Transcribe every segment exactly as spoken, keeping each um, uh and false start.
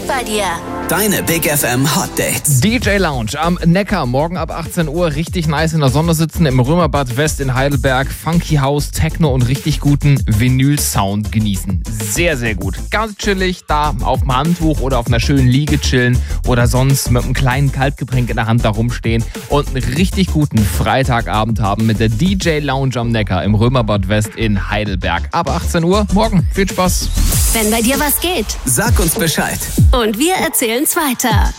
Musik bei dir. Deine Big F M Hot Dates. D J Lounge am Neckar, morgen ab achtzehn Uhr, richtig nice in der Sonne sitzen, im Römerbad West in Heidelberg, Funky House, Techno und richtig guten Vinyl-Sound genießen. Sehr, sehr gut. Ganz chillig, da auf dem Handtuch oder auf einer schönen Liege chillen oder sonst mit einem kleinen Kaltgetränk in der Hand da rumstehen und einen richtig guten Freitagabend haben mit der D J Lounge am Neckar im Römerbad West in Heidelberg. Ab achtzehn Uhr, morgen. Viel Spaß. Wenn bei dir was geht. Sag uns Bescheid. Und wir erzählen's weiter.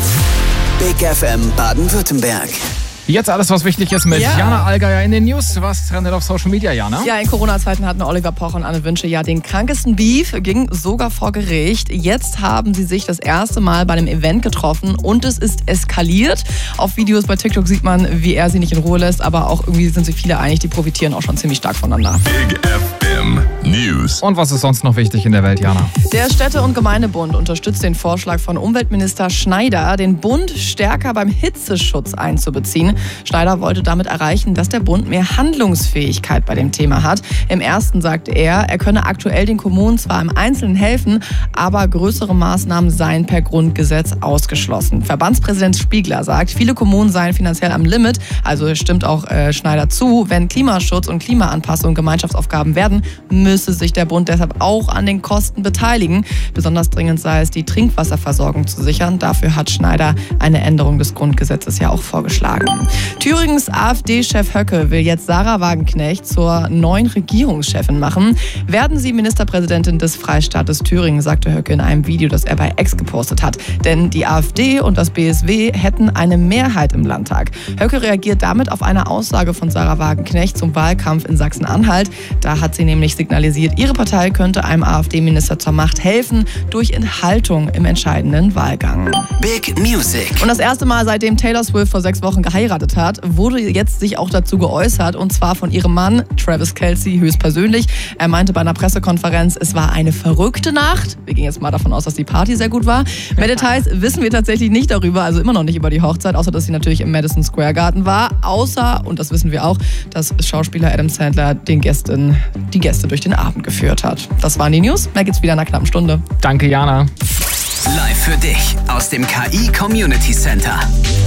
Big F M Baden-Württemberg. Jetzt alles, was wichtig ist mit Ja. Jana Allgeier in den News. Was trendet auf Social Media, Jana? Ja, in Corona-Zeiten hatten Oliver Pocher und Anne Wünsche ja den krankesten Beef, ging sogar vor Gericht. Jetzt haben sie sich das erste Mal bei einem Event getroffen und es ist eskaliert. Auf Videos bei TikTok sieht man, wie er sie nicht in Ruhe lässt, aber auch irgendwie sind sich viele einig, die profitieren auch schon ziemlich stark voneinander. Big F M News. Und was ist sonst noch wichtig in der Welt, Jana? Der Städte- und Gemeindebund unterstützt den Vorschlag von Umweltminister Schneider, den Bund stärker beim Hitzeschutz einzubeziehen. Schneider wollte damit erreichen, dass der Bund mehr Handlungsfähigkeit bei dem Thema hat. Im ersten sagte er, er könne aktuell den Kommunen zwar im Einzelnen helfen, aber größere Maßnahmen seien per Grundgesetz ausgeschlossen. Verbandspräsident Spiegler sagt, viele Kommunen seien finanziell am Limit, also stimmt auch äh, Schneider zu. Wenn Klimaschutz und Klimaanpassung Gemeinschaftsaufgaben werden, müsse sich der Bund deshalb auch an den Kosten beteiligen. Besonders dringend sei es, die Trinkwasserversorgung zu sichern. Dafür hat Schneider eine Änderung des Grundgesetzes ja auch vorgeschlagen. Thüringens AfD-Chef Höcke will jetzt Sarah Wagenknecht zur neuen Regierungschefin machen. Werden Sie Ministerpräsidentin des Freistaates Thüringen, sagte Höcke in einem Video, das er bei X gepostet hat. Denn die AfD und das B S W hätten eine Mehrheit im Landtag. Höcke reagiert damit auf eine Aussage von Sarah Wagenknecht zum Wahlkampf in Sachsen-Anhalt. Da hat sie nämlich signalisiert, ihre Partei könnte einem AfD-Minister zur Macht helfen durch Enthaltung im entscheidenden Wahlgang. Big Music. Und das erste Mal, seitdem Taylor Swift vor sechs Wochen geheiratet hat, wurde jetzt sich auch dazu geäußert, und zwar von ihrem Mann Travis Kelce höchstpersönlich. Er meinte bei einer Pressekonferenz, es war eine verrückte Nacht. Wir gehen jetzt mal davon aus, dass die Party sehr gut war. Mehr Details wissen wir tatsächlich nicht darüber, also immer noch nicht über die Hochzeit, außer dass sie natürlich im Madison Square Garden war. Außer, und das wissen wir auch, dass Schauspieler Adam Sandler den Gästen, die Gäste durch den Abend geführt hat. Das waren die News. Mehr gibt's wieder in einer knappen Stunde. Danke, Jana. Live für dich aus dem K I Community Center.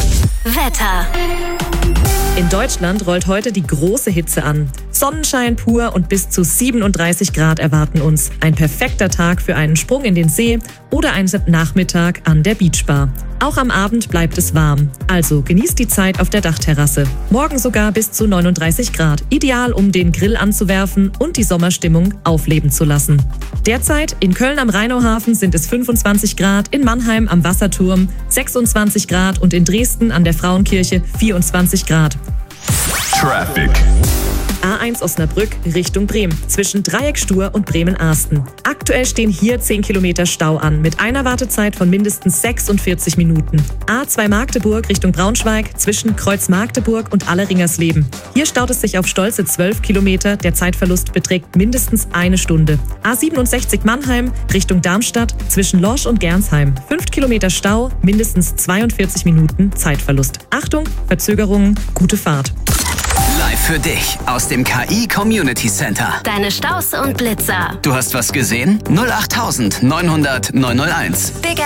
Wetter. In Deutschland rollt heute die große Hitze an. Sonnenschein pur und bis zu siebenunddreißig Grad erwarten uns. Ein perfekter Tag für einen Sprung in den See oder einen Nachmittag an der Beachbar. Auch am Abend bleibt es warm. Also genießt die Zeit auf der Dachterrasse. Morgen sogar bis zu neununddreißig Grad. Ideal, um den Grill anzuwerfen und die Sommerstimmung aufleben zu lassen. Derzeit in Köln am Rheinauhafen sind es fünfundzwanzig Grad, in Mannheim am Wasserturm sechsundzwanzig Grad und in Dresden an der Frauenkirche vierundzwanzig Grad. Traffic. A eins Osnabrück Richtung Bremen zwischen Dreieckstuhr und Bremen-Arsten. Aktuell stehen hier zehn Kilometer Stau an mit einer Wartezeit von mindestens sechsundvierzig Minuten. A zwei Magdeburg Richtung Braunschweig zwischen Kreuz Magdeburg und Alleringersleben. Hier staut es sich auf stolze zwölf Kilometer, der Zeitverlust beträgt mindestens eine Stunde. A siebenundsechzig Mannheim Richtung Darmstadt zwischen Lorsch und Gernsheim. fünf Kilometer Stau, mindestens zweiundvierzig Minuten Zeitverlust. Achtung, Verzögerungen, gute Fahrt. Live für dich aus dem K I Community Center. Deine Staus und Blitzer. Du hast was gesehen? null acht neunhundert neunhunderteins. Big